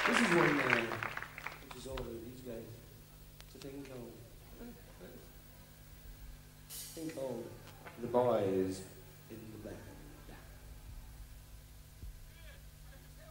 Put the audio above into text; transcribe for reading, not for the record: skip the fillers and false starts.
This is one which is all about these guys. It's a thing called The Boys.